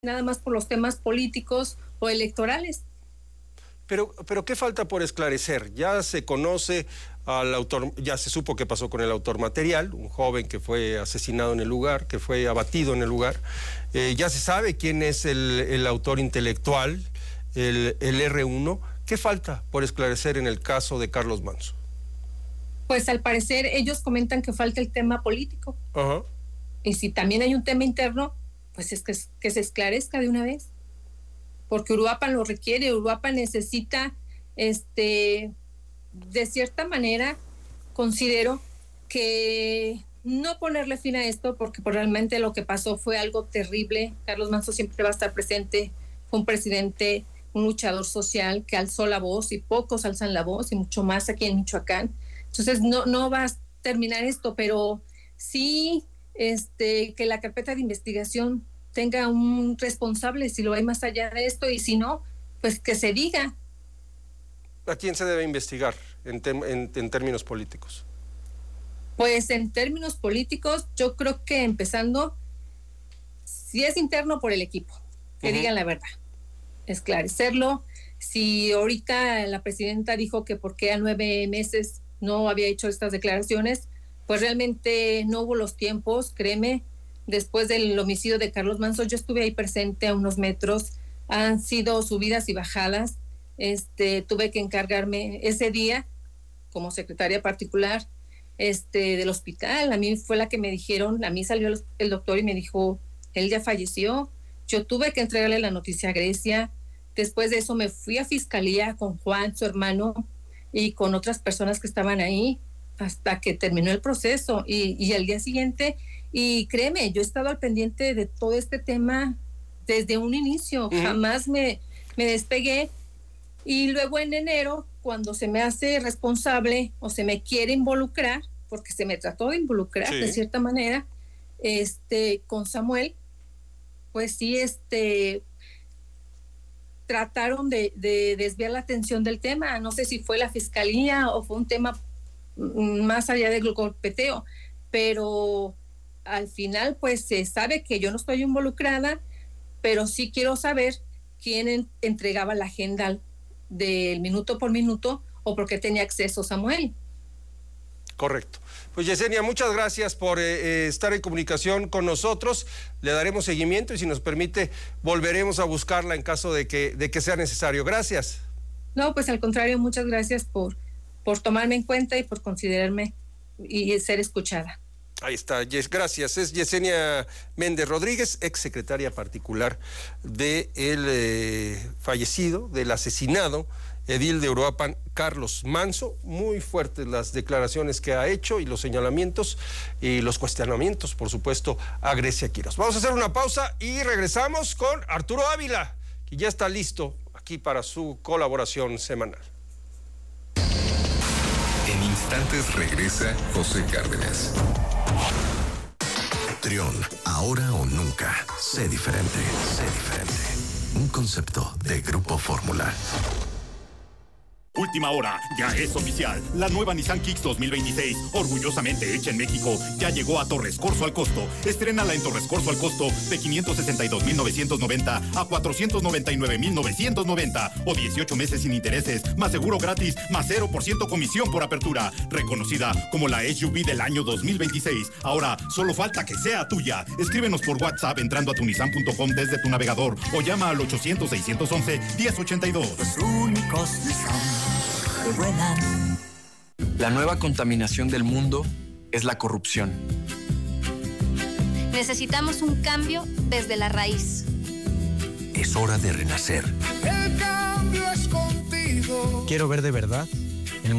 nada más por los temas políticos o electorales. Pero ¿qué falta por esclarecer? Ya se conoce al autor, ya se supo qué pasó con el autor material, un joven que fue asesinado en el lugar, que fue abatido en el lugar. Ya se sabe quién es el autor intelectual, el R1. ¿Qué falta por esclarecer en el caso de Carlos Manso? Pues al parecer ellos comentan que falta el tema político. Ajá. Y si también hay un tema interno, pues es que se esclarezca de una vez. Porque Uruapan lo requiere, Uruapan necesita, de cierta manera, considero que no ponerle fin a esto, porque realmente lo que pasó fue algo terrible. Carlos Manso siempre va a estar presente, fue un presidente, un luchador social que alzó la voz, y pocos alzan la voz, y mucho más aquí en Michoacán. Entonces no va a terminar esto, pero sí que la carpeta de investigación tenga un responsable si lo hay más allá de esto, y si no, pues que se diga. ¿A quién se debe investigar en términos políticos? Pues en términos políticos, yo creo que empezando, si es interno, por el equipo, que digan la verdad, esclarecerlo. Si ahorita la presidenta dijo que por qué a 9 meses no había hecho estas declaraciones, pues realmente no hubo los tiempos, créeme. Después del homicidio de Carlos Manso, yo estuve ahí presente a unos metros, han sido subidas y bajadas. Tuve que encargarme ese día como secretaria particular del hospital. A mí fue la que me dijeron, a mí salió el doctor y me dijo, él ya falleció. Yo tuve que entregarle la noticia a Grecia. Después de eso me fui a fiscalía con Juan, su hermano, y con otras personas que estaban ahí, hasta que terminó el proceso. Y al día siguiente, y créeme, yo he estado al pendiente de todo este tema desde un inicio, jamás me despegué. Y luego en enero, cuando se me hace responsable o se me quiere involucrar, porque se me trató de involucrar de cierta manera, con Samuel, pues sí, trataron de desviar la atención del tema. No sé si fue la fiscalía o fue un tema más allá del golpeteo, pero al final pues se sabe que yo no estoy involucrada, pero sí quiero saber quién entregaba la agenda del minuto por minuto o por qué tenía acceso Samuel. Correcto. Pues Yesenia, muchas gracias por estar en comunicación con nosotros. Le daremos seguimiento y si nos permite volveremos a buscarla en caso de que sea necesario. Gracias. No, pues al contrario, muchas gracias por tomarme en cuenta y por considerarme y ser escuchada. Ahí está, gracias. Es Yesenia Méndez Rodríguez, exsecretaria particular del fallecido, del asesinado edil de Uruapan, Carlos Manso. Muy fuertes las declaraciones que ha hecho y los señalamientos y los cuestionamientos, por supuesto, a Grecia Quiroz. Vamos a hacer una pausa y regresamos con Arturo Ávila, que ya está listo aquí para su colaboración semanal. En instantes regresa José Cárdenas. Trión, ahora o nunca. Sé diferente, sé diferente. Un concepto de Grupo Fórmula. Última hora, ya es oficial. La nueva Nissan Kicks 2026, orgullosamente hecha en México, ya llegó a Torres Corzo al Costo. Estrénala en Torres Corzo al Costo de 562,990 a 499,990 o 18 meses sin intereses, más seguro gratis, más 0% comisión por apertura. Reconocida como la SUV del año 2026. Ahora solo falta que sea tuya. Escríbenos por WhatsApp entrando a tunissan.com desde tu navegador o llama al 800-611-1082. Los únicos Nissan. La nueva contaminación del mundo es la corrupción. Necesitamos un cambio desde la raíz. Es hora de renacer. El cambio es contigo. Quiero ver de verdad